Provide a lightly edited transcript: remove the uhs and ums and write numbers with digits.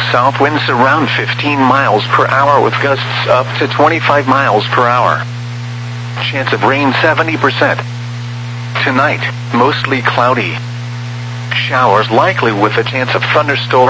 south winds around 15 miles per hour with gusts up to 25 miles per hour. Chance of rain 70%. Tonight, mostly cloudy. Showers likely with a chance of thunderstorms.